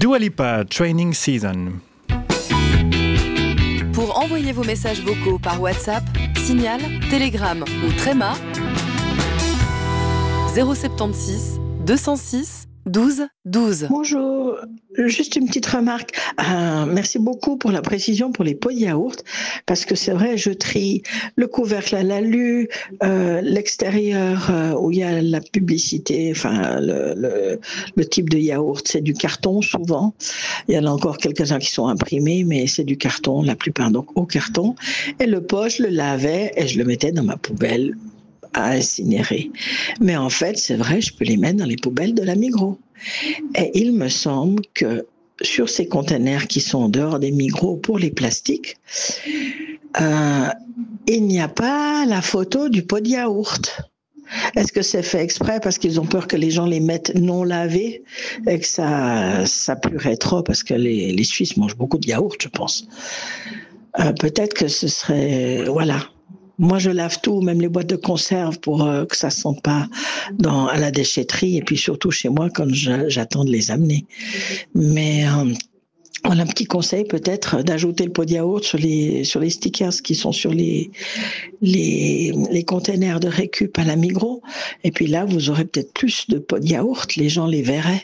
Dua Lipa, Training Season. Pour envoyer vos messages vocaux par WhatsApp, Signal, Telegram ou Threema, 076 206 12 12. Bonjour, juste une petite remarque. Merci beaucoup pour la précision pour les pots de yaourt, parce que c'est vrai, je trie le couvercle à l'alu, l'extérieur où il y a la publicité, enfin le type de yaourt, c'est du carton souvent. Il y en a encore quelques-uns qui sont imprimés, mais c'est du carton, la plupart donc au carton. Et le pot, je le lavais et je le mettais dans ma poubelle à incinérer. Mais en fait, c'est vrai, je peux les mettre dans les poubelles de la Migros. Et il me semble que sur ces containers qui sont en dehors des Migros pour les plastiques, il n'y a pas la photo du pot de yaourt. Est-ce que c'est fait exprès parce qu'ils ont peur que les gens les mettent non lavés et que ça puerait trop, parce que les Suisses mangent beaucoup de yaourt, je pense. Peut-être que ce serait... Voilà. Moi, je lave tout, même les boîtes de conserve, pour que ça ne sente pas à la déchetterie, et puis surtout chez moi quand j'attends de les amener. Mais on a un petit conseil peut-être d'ajouter le pot de yaourt sur les stickers qui sont sur les containers de récup à la Migros. Et puis là, vous aurez peut-être plus de pots de yaourt, les gens les verraient.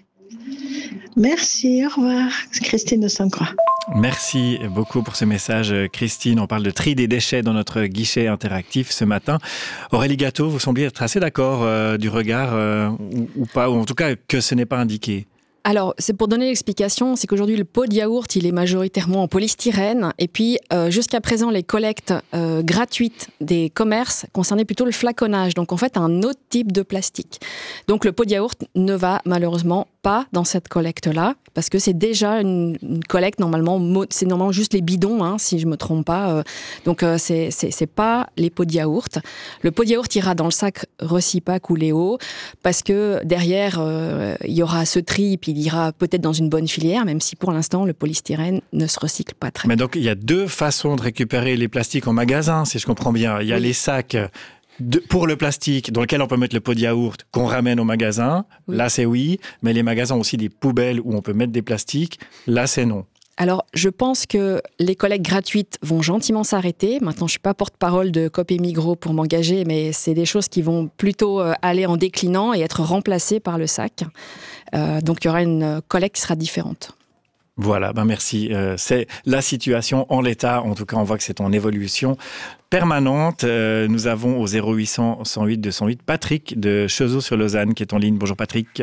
Merci, au revoir. Christine de Sainte-Croix. Merci beaucoup pour ce message, Christine. On parle de tri des déchets dans notre guichet interactif ce matin. Aurélie Gâteau, vous semblez être assez d'accord du regard ou pas, ou en tout cas que ce n'est pas indiqué. Alors, c'est pour donner l'explication, c'est qu'aujourd'hui, le pot de yaourt, il est majoritairement en polystyrène. Et puis, jusqu'à présent, les collectes gratuites des commerces concernaient plutôt le flaconnage. Donc, en fait, un autre type de plastique. Donc, le pot de yaourt ne va malheureusement pas dans cette collecte-là, parce que c'est déjà une collecte, c'est normalement juste les bidons, si je ne me trompe pas. Donc, c'est pas les pots de yaourt. Le pot de yaourt ira dans le sac Recypack ou Léo, parce que derrière, il y aura ce tri, puis il ira peut-être dans une bonne filière, même si pour l'instant, le polystyrène ne se recycle pas très bien. Mais donc, il y a deux façons de récupérer les plastiques en magasin, si je comprends bien. Il y a les sacs pour le plastique, dans lequel on peut mettre le pot de yaourt, qu'on ramène au magasin. Oui. Là, c'est oui. Mais les magasins ont aussi des poubelles où on peut mettre des plastiques. Là, c'est non. Alors, je pense que les collectes gratuites vont gentiment s'arrêter. Maintenant, je ne suis pas porte-parole de Coop et Migros pour m'engager, mais c'est des choses qui vont plutôt aller en déclinant et être remplacées par le sac. Donc, il y aura une collecte qui sera différente. Voilà, merci. C'est la situation en l'état. En tout cas, on voit que c'est en évolution permanente. Nous avons au 0800 108 208 Patrick de Cheseaux-sur-Lausanne qui est en ligne. Bonjour Patrick.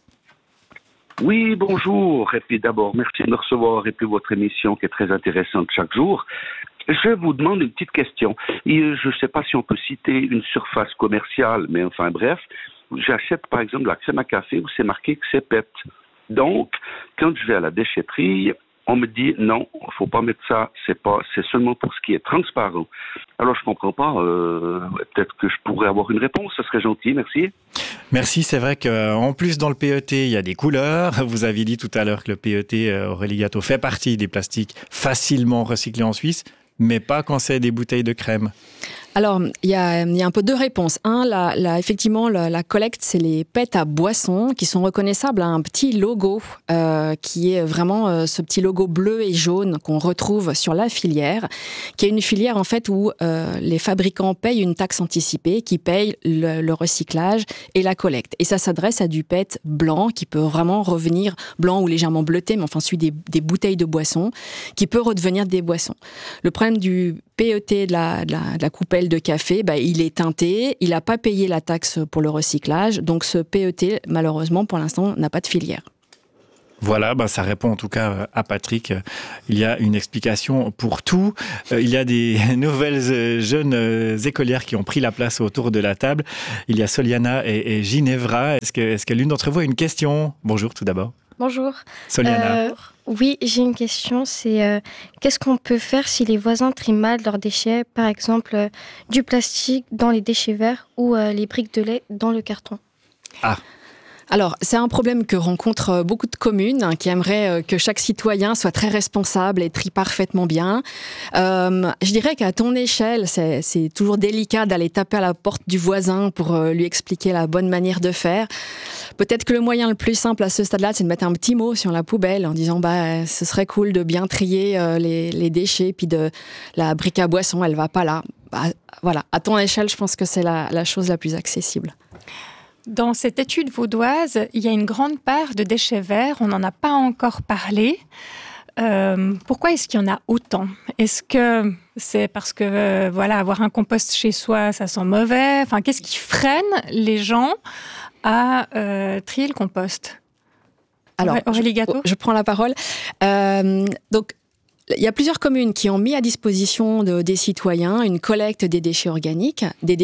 Oui, bonjour. Et puis d'abord, merci de me recevoir et puis votre émission qui est très intéressante chaque jour. Je vous demande une petite question. Je ne sais pas si on peut citer une surface commerciale, mais enfin bref, j'achète par exemple la crème à café où c'est marqué que c'est PET. Donc, quand je vais à la déchetterie, on me dit non, il ne faut pas mettre ça, c'est seulement pour ce qui est transparent. Alors, je ne comprends pas, peut-être que je pourrais avoir une réponse, ça serait gentil, merci. Merci, c'est vrai qu'en plus dans le PET, il y a des couleurs. Vous aviez dit tout à l'heure que le PET, Aurélie Gâteau, fait partie des plastiques facilement recyclés en Suisse, mais pas quand c'est des bouteilles de crème. Alors, il y a un peu deux réponses. Effectivement, la collecte, c'est les PET à boissons qui sont reconnaissables à un petit logo qui est vraiment ce petit logo bleu et jaune qu'on retrouve sur la filière, qui est une filière en fait où les fabricants payent une taxe anticipée qui paye le recyclage et la collecte. Et ça s'adresse à du PET blanc qui peut vraiment revenir blanc ou légèrement bleuté, mais enfin celui des bouteilles de boissons, qui peut redevenir des boissons. Le problème du PET de la coupelle de café, il est teinté, il n'a pas payé la taxe pour le recyclage, donc ce PET, malheureusement, pour l'instant, n'a pas de filière. Voilà, ça répond en tout cas à Patrick. Il y a une explication pour tout. Il y a des nouvelles jeunes écolières qui ont pris la place autour de la table. Il y a Soliana et Ginevra. Est-ce que l'une d'entre vous a une question ? Bonjour tout d'abord. Bonjour. Soliana. Oui, j'ai une question. C'est qu'est-ce qu'on peut faire si les voisins trient mal leurs déchets, par exemple du plastique dans les déchets verts ou les briques de lait dans le carton ? Alors, c'est un problème que rencontrent beaucoup de communes qui aimeraient que chaque citoyen soit très responsable et trie parfaitement bien. Je dirais qu'à ton échelle, c'est toujours délicat d'aller taper à la porte du voisin pour lui expliquer la bonne manière de faire. Peut-être que le moyen le plus simple à ce stade-là, c'est de mettre un petit mot sur la poubelle en disant ce serait cool de bien trier les déchets, puis de la brique à boisson, elle va pas là. Voilà, à ton échelle, je pense que c'est la chose la plus accessible. Dans cette étude vaudoise, il y a une grande part de déchets verts. On n'en a pas encore parlé. Pourquoi est-ce qu'il y en a autant ? Est-ce que c'est parce que avoir un compost chez soi, ça sent mauvais ? Enfin, qu'est-ce qui freine les gens à trier le compost ? Alors, Aurélie Gâteau ? je prends la parole. Donc, il y a plusieurs communes qui ont mis à disposition des citoyens une collecte des déchets organiques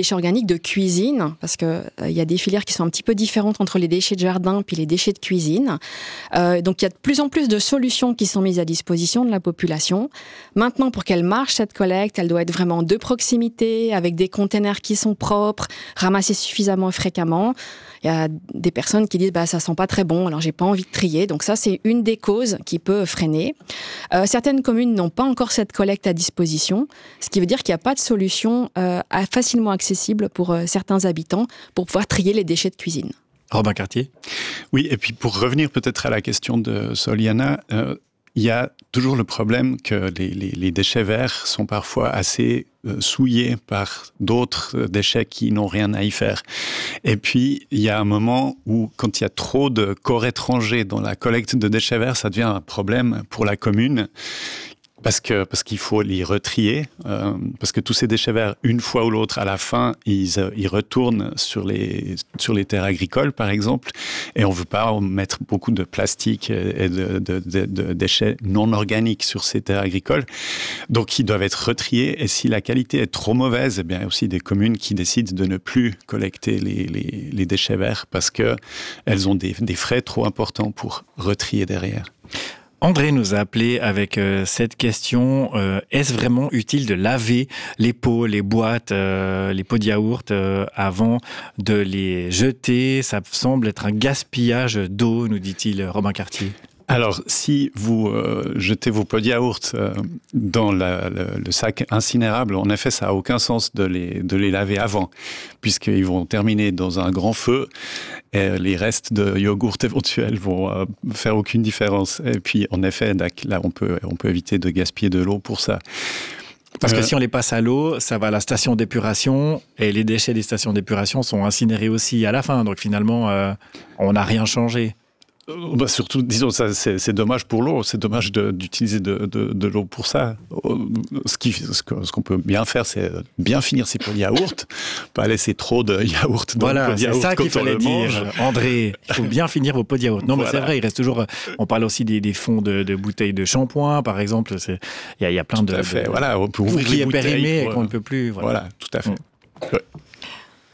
de cuisine, parce que il y a des filières qui sont un petit peu différentes entre les déchets de jardin puis les déchets de cuisine. Donc il y a de plus en plus de solutions qui sont mises à disposition de la population. Maintenant, pour qu'elle marche cette collecte, elle doit être vraiment de proximité, avec des containers qui sont propres, ramassés suffisamment fréquemment. Il y a des personnes qui disent ça sent pas très bon, alors j'ai pas envie de trier. Donc ça, c'est une des causes qui peut freiner. Certaines communes n'ont pas encore cette collecte à disposition, ce qui veut dire qu'il n'y a pas de solution facilement accessible pour certains habitants pour pouvoir trier les déchets de cuisine. Robin Cartier ? Oui, et puis pour revenir peut-être à la question de Soliana, il y a toujours le problème que les déchets verts sont parfois assez souillés par d'autres déchets qui n'ont rien à y faire. Et puis, il y a un moment où, quand il y a trop de corps étrangers dans la collecte de déchets verts, ça devient un problème pour la commune. Parce qu'il faut les retrier, parce que tous ces déchets verts, une fois ou l'autre, à la fin, ils retournent sur les terres agricoles, par exemple, et on ne veut pas mettre beaucoup de plastique et de déchets non organiques sur ces terres agricoles. Donc, ils doivent être retriés, et si la qualité est trop mauvaise, eh bien, il y a aussi des communes qui décident de ne plus collecter les déchets verts parce qu'elles ont des frais trop importants pour retrier derrière. André nous a appelé avec cette question. Est-ce vraiment utile de laver les pots, les boîtes, les pots de yaourt avant de les jeter ? Ça semble être un gaspillage d'eau, nous dit-il Robin Cartier. Alors, si vous jetez vos pots de yaourt dans le sac incinérable, en effet, ça n'a aucun sens de les laver avant, puisqu'ils vont terminer dans un grand feu et les restes de yaourt éventuels vont faire aucune différence. Et puis, en effet, là, on peut éviter de gaspiller de l'eau pour ça. Parce que si on les passe à l'eau, ça va à la station d'épuration et les déchets des stations d'épuration sont incinérés aussi à la fin. Donc finalement, on n'a rien changé. Surtout, disons, ça, c'est dommage pour l'eau, c'est dommage d'utiliser de l'eau pour ça. Ce qu'on peut bien faire, c'est bien finir ses pots de yaourt, pas laisser trop de yaourt dans le pot de yaourt. Voilà, c'est ça qu'il fallait dire, André. Il faut bien finir vos pots de yaourt. Non, mais c'est vrai, il reste toujours... On parle aussi des fonds de bouteilles de shampoing, par exemple. Il y a plein de... Tout à fait, voilà. On peut ouvrir les bouteilles. Périmé et qu'on ne peut plus... Voilà, tout à fait. Ouais. Ginevra ?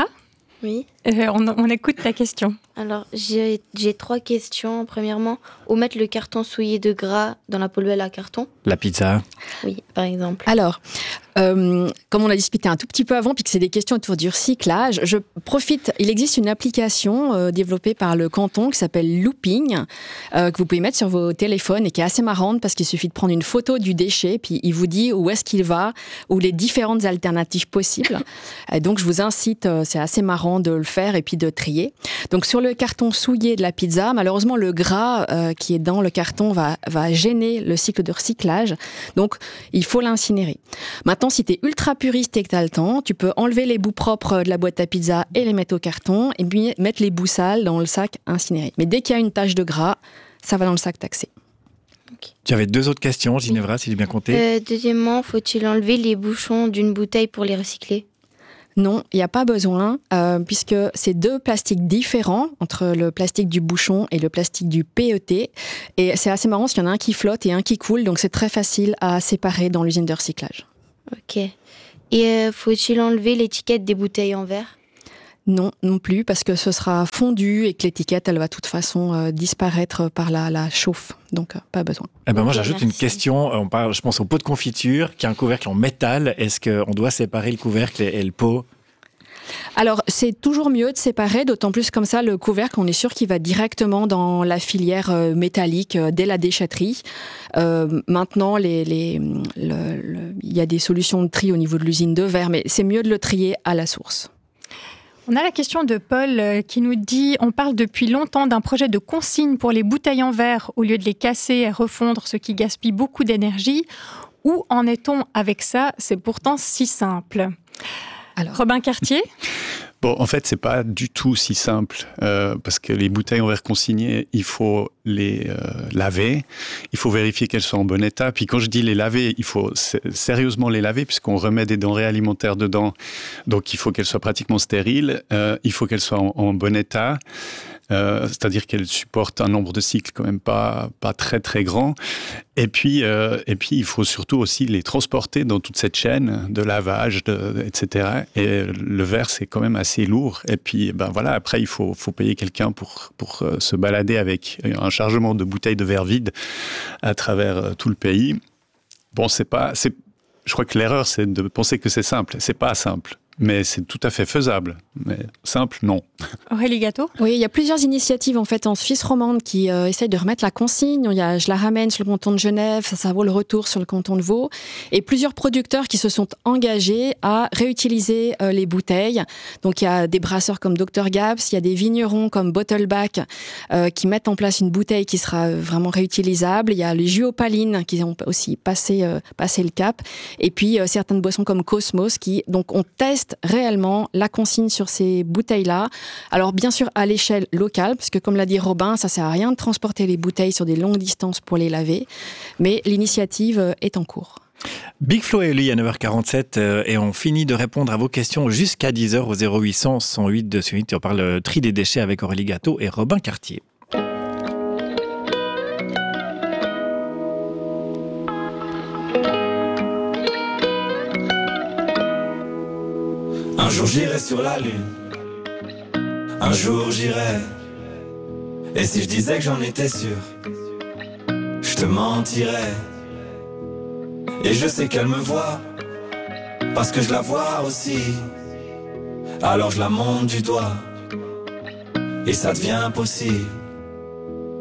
Oui. On écoute ta question. Alors, j'ai 3 questions. Premièrement, où mettre le carton souillé de gras dans la poubelle à carton ? La pizza. Oui, par exemple. Alors, comme on a discuté un tout petit peu avant, puis que c'est des questions autour du recyclage, je profite. Il existe une application développée par le canton qui s'appelle Looping, que vous pouvez mettre sur vos téléphones et qui est assez marrante parce qu'il suffit de prendre une photo du déchet, puis il vous dit où est-ce qu'il va, ou les différentes alternatives possibles. Et donc, je vous incite, c'est assez marrant de le faire et puis de trier. Donc, sur le carton souillé de la pizza, malheureusement, le gras qui est dans le carton va gêner le cycle de recyclage. Donc, il faut l'incinérer. Maintenant, si tu es ultra puriste et que tu as le temps, tu peux enlever les bouts propres de la boîte à pizza et les mettre au carton et puis mettre les bouts sales dans le sac incinéré. Mais dès qu'il y a une tache de gras, ça va dans le sac taxé. Okay. Tu avais 2 autres questions, Ginevra, si j'ai bien compté. Deuxièmement, faut-il enlever les bouchons d'une bouteille pour les recycler ? Non, il n'y a pas besoin, puisque c'est 2 plastiques différents entre le plastique du bouchon et le plastique du PET. Et c'est assez marrant, parce qu'il y en a un qui flotte et un qui coule, donc c'est très facile à séparer dans l'usine de recyclage. Ok. Et faut-il enlever l'étiquette des bouteilles en verre ? Non, non plus, parce que ce sera fondu et que l'étiquette, elle va de toute façon disparaître par la chauffe. Donc, pas besoin. Eh ben moi, j'ajoute une question. On parle, je pense, au pot de confiture, qui a un couvercle en métal. Est-ce qu'on doit séparer le couvercle et le pot ? Alors, c'est toujours mieux de séparer, d'autant plus comme ça, le couvercle, on est sûr qu'il va directement dans la filière métallique dès la déchetterie. Maintenant, il y a des solutions de tri au niveau de l'usine de verre, mais c'est mieux de le trier à la source. On a la question de Paul qui nous dit « On parle depuis longtemps d'un projet de consigne pour les bouteilles en verre au lieu de les casser et refondre, ce qui gaspille beaucoup d'énergie. Où en est-on avec ça ? C'est pourtant si simple. » Alors, Robin Cartier ? Bon, en fait, c'est pas du tout si simple parce que les bouteilles en verre consignées, il faut les laver, il faut vérifier qu'elles sont en bon état. Puis quand je dis les laver, il faut sérieusement les laver puisqu'on remet des denrées alimentaires dedans, donc il faut qu'elles soient pratiquement stériles. Il faut qu'elles soient en bon état. C'est-à-dire qu'elle supporte un nombre de cycles quand même pas très très grand. Et puis il faut surtout aussi les transporter dans toute cette chaîne de lavage, etc. Et le verre c'est quand même assez lourd. Et puis voilà, après il faut payer quelqu'un pour se balader avec un chargement de bouteilles de verre vide à travers tout le pays. Bon, je crois que l'erreur c'est de penser que c'est simple. C'est pas simple. Mais c'est tout à fait faisable. Mais simple, non. Aurélie Gâteau ? Oui, il y a plusieurs initiatives en fait en Suisse romande qui essayent de remettre la consigne. Je la ramène sur le canton de Genève, ça vaut le retour sur le canton de Vaud. Et plusieurs producteurs qui se sont engagés à réutiliser les bouteilles. Donc il y a des brasseurs comme Dr Gabs, il y a des vignerons comme Bottleback qui mettent en place une bouteille qui sera vraiment réutilisable. Il y a les Juopalines qui ont aussi passé le cap. Et puis certaines boissons comme Cosmos donc on teste réellement la consigne sur ces bouteilles-là. Alors bien sûr à l'échelle locale, parce que comme l'a dit Robin, ça sert à rien de transporter les bouteilles sur des longues distances pour les laver, mais l'initiative est en cours. Big Flo et Oli à 9h47 et on finit de répondre à vos questions jusqu'à 10h au 0800 108 208 et on parle tri des déchets avec Aurélie Gâteau et Robin Cartier. Un jour j'irai sur la lune, un jour j'irai. Et si je disais que j'en étais sûr, je te mentirais. Et je sais qu'elle me voit, parce que je la vois aussi. Alors je la monte du doigt, et ça devient possible.